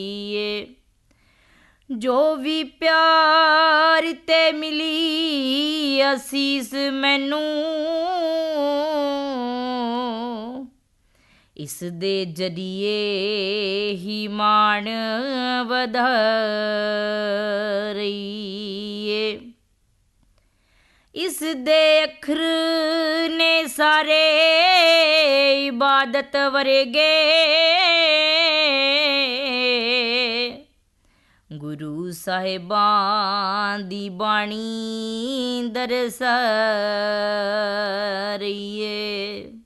जो भी प्यार ते मिली असीस मैनू इस दे जरिए ही मान वधा रही है। इस दे अखर ने सारे इबादत वरगे गुरु साहिबां दी बाणी दरसा रही है।